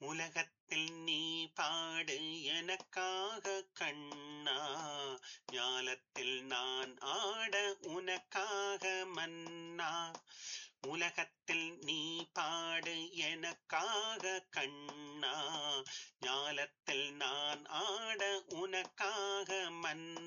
உலகத்தில் நீ பாடு எனக்காக கண்ணா, ஞாலத்தில் நான் ஆட உனக்காக மன்னா. உலகத்தில் நீ பாடு எனக்காக கண்ணா, ஞாலத்தில் நான் ஆட உனக்காக மன்னா.